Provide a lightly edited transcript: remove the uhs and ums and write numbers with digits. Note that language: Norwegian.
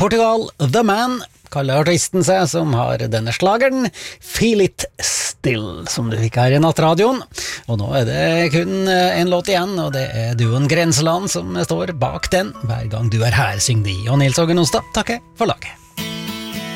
Portugal, The Man, kaller artisten seg, som har denne slageren Feel It Still, som du fikk her i nattradioen. Og nå er det kun en låt igjen, og det er duoen Grenseland som står bak den. Hver gang du er her, synger de, og Nils Åge Nonstad takker for laget.